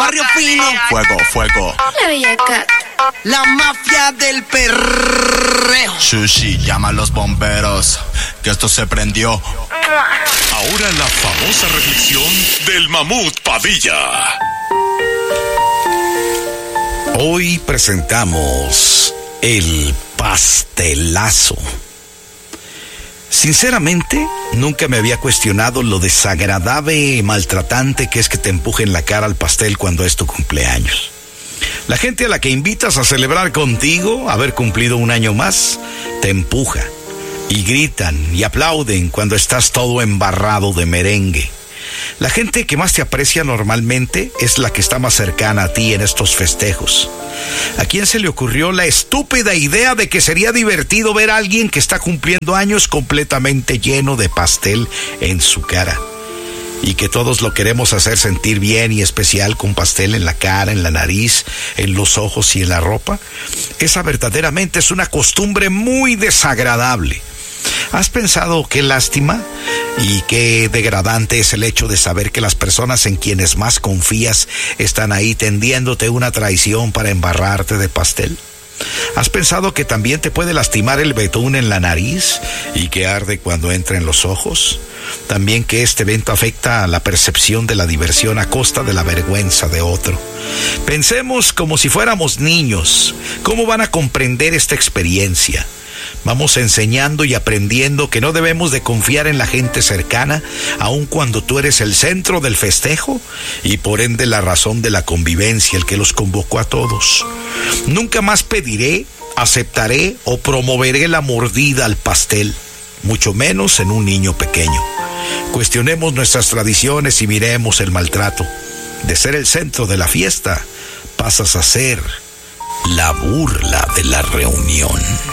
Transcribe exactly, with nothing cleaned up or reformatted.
barrio fino. Fuego, fuego. La Bella Cat. La mafia del perreo. Sushi, llama a los bomberos, que esto se prendió. Ahora la famosa reflexión del Mamut Padilla. Hoy presentamos el pastelazo. Sinceramente, nunca me había cuestionado lo desagradable y maltratante que es que te empujen la cara al pastel cuando es tu cumpleaños. La gente a la que invitas a celebrar contigo, haber cumplido un año más, te empuja y gritan y aplauden cuando estás todo embarrado de merengue. La gente que más te aprecia normalmente es la que está más cercana a ti en estos festejos. ¿A quién se le ocurrió la estúpida idea de que sería divertido ver a alguien que está cumpliendo años completamente lleno de pastel en su cara? Y que todos lo queremos hacer sentir bien y especial con pastel en la cara, en la nariz, en los ojos y en la ropa. Esa verdaderamente es una costumbre muy desagradable. ¿Has pensado qué lástima y qué degradante es el hecho de saber que las personas en quienes más confías están ahí tendiéndote una traición para embarrarte de pastel? ¿Has pensado que también te puede lastimar el betún en la nariz y que arde cuando entra en los ojos? También que este evento afecta a la percepción de la diversión a costa de la vergüenza de otro. Pensemos como si fuéramos niños. ¿Cómo van a comprender esta experiencia? Vamos enseñando y aprendiendo que no debemos de confiar en la gente cercana, aun cuando tú eres el centro del festejo y por ende la razón de la convivencia, el que los convocó a todos. Nunca más pediré, aceptaré o promoveré la mordida al pastel, mucho menos en un niño pequeño. Cuestionemos nuestras tradiciones y miremos el maltrato. De ser el centro de la fiesta, pasas a ser la burla de la reunión.